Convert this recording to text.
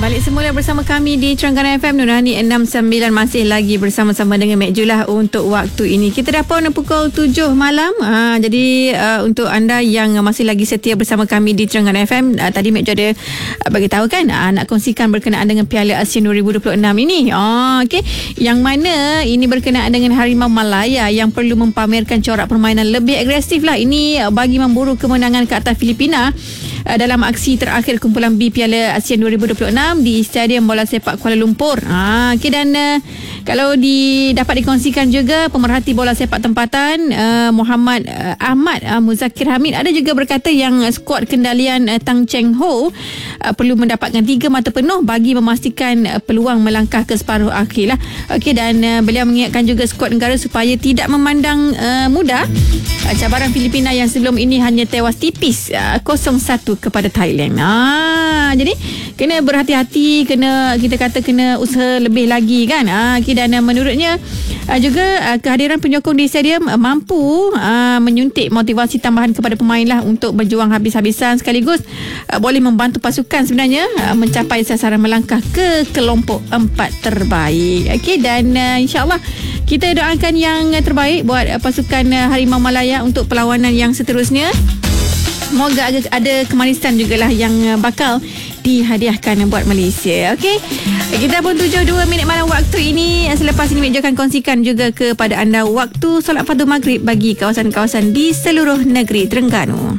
Balik semula bersama kami di Terengganu FM Nurani 69, masih lagi bersama-sama dengan Mek Julah untuk waktu ini. Kita dah pun pukul 7 malam. Jadi untuk anda yang masih lagi setia bersama kami di Terengganu FM, tadi Mek Julah bagi tahu kan, nak kongsikan berkenaan dengan Piala Asia 2026 ini. Okey, yang mana ini berkenaan dengan Harimau Malaya yang perlu mempamerkan corak permainan lebih agresif lah. Ini bagi memburu kemenangan ke atas Filipina dalam aksi terakhir kumpulan B Piala Asia 2026 di Stadium Bola Sepak Kuala Lumpur. Okay, dan kalau dapat dikongsikan juga, pemerhati bola sepak tempatan Muhammad Ahmad Muzakir Hamid ada juga berkata yang skuad kendalian Tang Cheng Ho perlu mendapatkan 3 mata penuh bagi memastikan peluang melangkah ke separuh akhir lah. Okay, dan beliau mengingatkan juga skuad negara supaya tidak memandang mudah cabaran Filipina yang sebelum ini hanya tewas tipis 0-1 kepada Thailand. Jadi kena berhati-hati, kena usaha lebih lagi kan. Dan menurutnya juga kehadiran penyokong di stadium mampu menyuntik motivasi tambahan kepada pemain lah untuk berjuang habis-habisan, sekaligus boleh membantu pasukan sebenarnya mencapai sasaran melangkah ke kelompok 4 terbaik. Okey, dan insyaAllah kita doakan yang terbaik buat pasukan Harimau Malaya untuk perlawanan yang seterusnya. Semoga ada kemanisan jugalah yang bakal dihadiahkan buat Malaysia. Okey, kita pun 7:02 malam waktu ini. Selepas ini Mek Jo akan kongsikan juga kepada anda waktu solat fardu maghrib bagi kawasan-kawasan di seluruh negeri Terengganu.